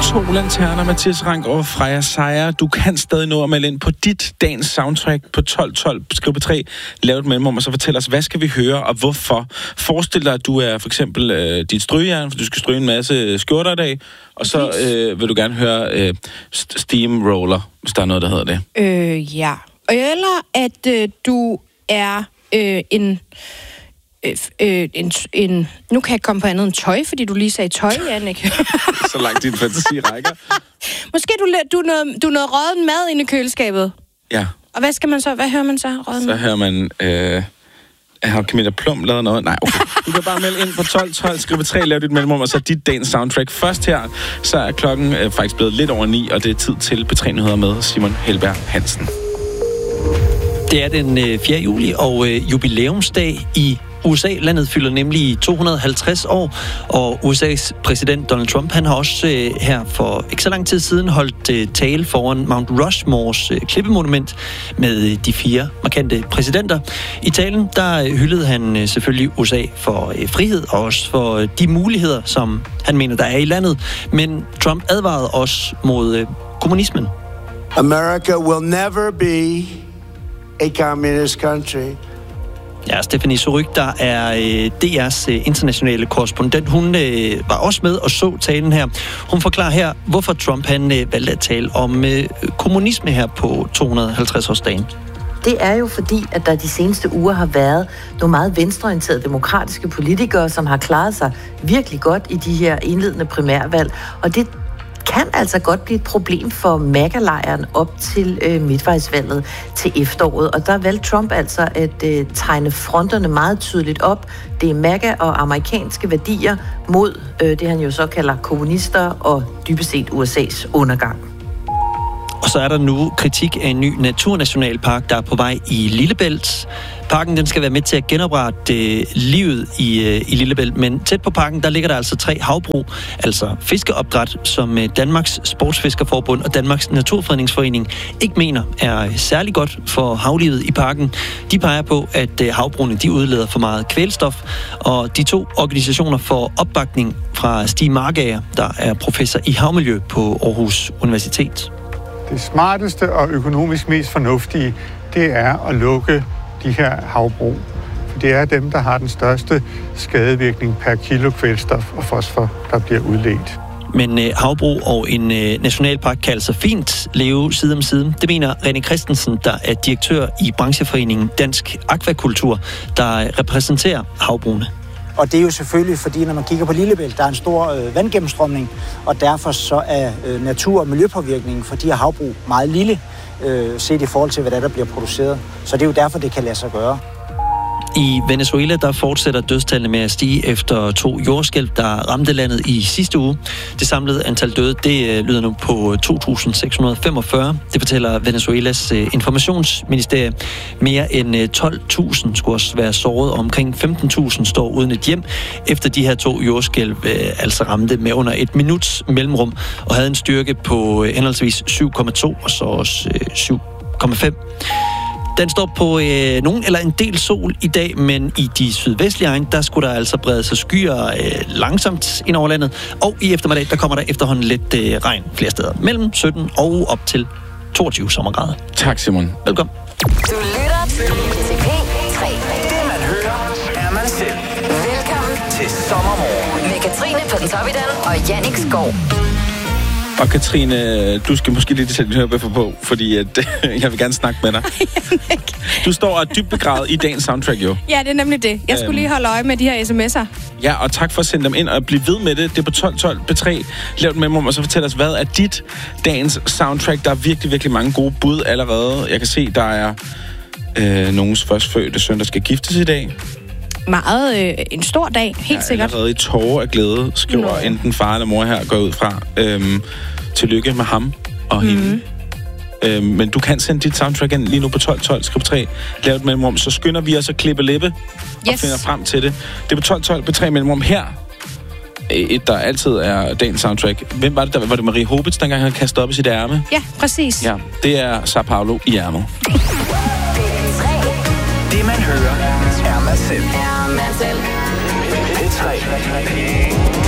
2 lanterner, Mathias Rank og Freja Sejer. Du kan stadig nå at melde ind på dit dagens soundtrack på 1212. Skriv på 3, lav et mellemrum, og så fortæl os, hvad skal vi høre, og hvorfor. Forestil dig, at du er for eksempel dit strygejern, for du skal stryge en masse skjorter i dag, og så vil du gerne høre Steamroller, hvis der er noget, der hedder det. Ja. Eller at du er nu kan jeg komme på andet end tøj, fordi du lige sagde tøj, Jannik. Så langt din fantasi rækker. Måske du er noget rødden mad inde i køleskabet. Ja. Og hvad skal man så? Hvad hører man så? Rødden? Så hører man... har Camilla Plum lavet noget? Nej, okay. Du kan bare melde ind på 1212, skrive 3, lav dit mellemrum, og så dit dagens soundtrack. Først her, så er klokken faktisk blevet lidt over 9, og det er tid til P3-nyheder med Simon Helberg Hansen. Det er den 4. juli og jubilæumsdag i USA. Landet fylder nemlig 250 år, og USA's præsident Donald Trump, han har også her for ikke så lang tid siden holdt tale foran Mount Rushmores klippemonument med de 4 markante præsidenter. I talen, der hyldede han selvfølgelig USA for frihed, og også for de muligheder, som han mener, der er i landet. Men Trump advarede også mod kommunismen. America will never be a communist country. Ja, Stephanie Suryk, der er DR's internationale korrespondent, hun var også med og så talen her. Hun forklarer her, hvorfor Trump han valgte at tale om kommunisme her på 250-årsdagen. Det er jo fordi, at der de seneste uger har været nogle meget venstreorienterede demokratiske politikere, som har klaret sig virkelig godt i de her indledende primærvalg, og det kan altså godt blive et problem for MAGA-lejren op til midtvejsvalget til efteråret. Og der valgte Trump altså at tegne fronterne meget tydeligt op. Det er MAGA og amerikanske værdier mod det, han jo så kalder kommunister og dybest set USA's undergang. Og så er der nu kritik af en ny naturnationalpark, der er på vej i Lillebælt. Parken den skal være med til at genoprette livet i Lillebælt, men tæt på parken der ligger der altså 3 havbrug, altså fiskeopdræt, som Danmarks Sportsfiskerforbund og Danmarks Naturfredningsforening ikke mener er særlig godt for havlivet i parken. De peger på, at havbrugene de udleder for meget kvælstof, og de 2 organisationer får opbakning fra Stig Markager, der er professor i havmiljø på Aarhus Universitet. Det smarteste og økonomisk mest fornuftige, det er at lukke de her havbrug. For det er dem, der har den største skadevirkning per kilo kvælstof og fosfor, der bliver udledt. Men havbrug og en nationalpark kan altså fint leve side om side. Det mener René Christensen, der er direktør i brancheforeningen Dansk Akvakultur, der repræsenterer havbrugene. Og det er jo selvfølgelig, fordi når man kigger på Lillebælt, der er en stor vandgennemstrømning, og derfor så er natur- og miljøpåvirkningen for de her havbrug meget lille, set i forhold til, hvad der bliver produceret. Så det er jo derfor, det kan lade sig gøre. I Venezuela der fortsætter dødstallene med at stige efter 2 jordskælv, der ramte landet i sidste uge. Det samlede antal døde, det lyder nu på 2.645. Det fortæller Venezuelas informationsministerie. Mere end 12.000 skulle også være såret, og omkring 15.000 står uden et hjem, efter de her 2 jordskælv altså ramte med under 1 minuts mellemrum, og havde en styrke på henholdsvis 7,2 og så også 7,5. Den står på nogen eller en del sol i dag, men i de sydvestlige egne, der skulle der altså brede sig skyer langsomt ind over landet. Og i eftermiddag, der kommer der efterhånden lidt regn flere steder. Mellem 17 og op til 22 sommergrader. Tak, Simon. Velkommen. Du lytter til P3. Det man hører, er man selv. Velkommen Til sommermorgen. med Katrine Pontoppidan og Jannik Skov. Og Katrine, du skal måske lige sætte din hørebøffer på, fordi at, jeg vil gerne snakke med dig. Du står og er dybt begravet i dagens soundtrack, jo. Ja, det er nemlig det. Jeg skulle lige holde øje med de her sms'er. Ja, og tak for at sende dem ind, og blive ved med det. Det er på 1212 P3. Lav den med mig, og så fortæl os, hvad er dit dagens soundtrack? Der er virkelig, virkelig mange gode bud allerede. Jeg kan se, der er nogens førstfødte søn, der skal giftes i dag. Meget en stor dag, helt sikkert. Jeg er allerede i tårer af glæde, skriver enten far eller mor her, går ud fra. Tillykke med ham og hende. Men du kan sende dit soundtrack ind lige nu på 1212, skriv 3, lav et mellemrum, så skynder vi os at klippe lippe og finder frem til det. Det er på 1212 på 3 mellemrum her. Et, der altid er dagens soundtrack. Hvem var det, der var det Marie Hobitz, dengang han kastede op i sit ærme? Ja, præcis. Ja, det er Sao Paulo i ærmet. Det man hører, er man selv. Er man selv. P3.